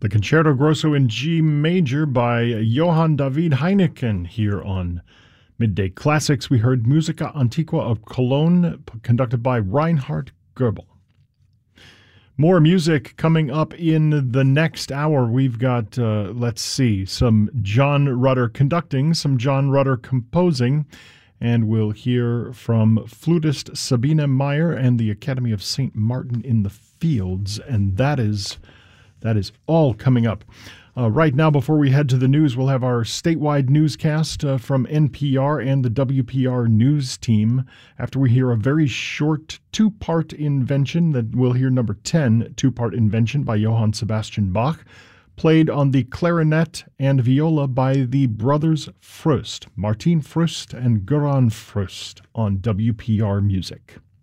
The Concerto Grosso in G Major by Johann David Heineken here on Midday Classics. We heard Musica Antiqua of Cologne, conducted by Reinhard Goebel. More music coming up in the next hour. We've got, some John Rutter conducting, some John Rutter composing, and we'll hear from flutist Sabine Meyer and the Academy of St. Martin in the Fields, and that is all coming up. Right now, before we head to the news, we'll have our statewide newscast from NPR and the WPR news team after we hear a very short two-part invention that we'll hear number 10, two-part invention by Johann Sebastian Bach, played on the clarinet and viola by the brothers Fröst, Martin Fröst and Göran Fröst on WPR Music.